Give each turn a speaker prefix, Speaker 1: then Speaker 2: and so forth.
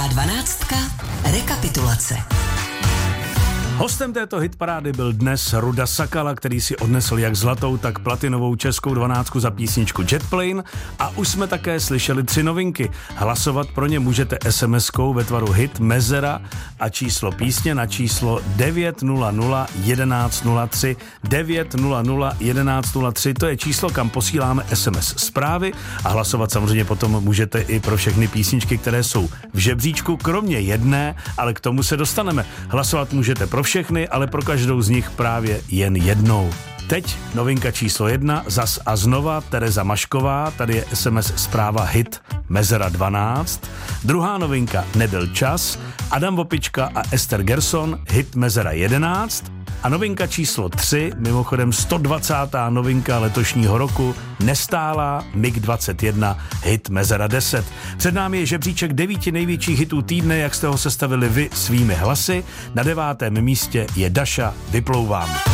Speaker 1: Hitparáda 12. Rekapitulace.
Speaker 2: Hostem této hitparády byl dnes Ruda Sakala, který si odnesl jak zlatou, tak platinovou českou 12 za písničku Jet Plane a už jsme také slyšeli 3 novinky. Hlasovat pro ně můžete SMS-kou ve tvaru hit mezera a číslo písně na číslo 900 1103. 900 1103, to je číslo, kam posíláme SMS zprávy a hlasovat samozřejmě potom můžete i pro všechny písničky, které jsou v žebříčku, kromě jedné, ale k tomu se dostaneme. Hlasovat můžete pro všechny, ale pro každou z nich právě jen jednou. Teď novinka číslo 1, zas a znova Tereza Mašková, tady je SMS zpráva hit mezera 12. Druhá novinka Nebyl čas, Adam Vopička a Ester Gerson, hit mezera 11. A novinka číslo 3, mimochodem 120. novinka letošního roku, Nestálá MiG-21, hit mezera 10. Před námi je žebříček 9 největších hitů týdne, jak jste ho sestavili vy svými hlasy. Na 9. místě je Daša Vyplouvám.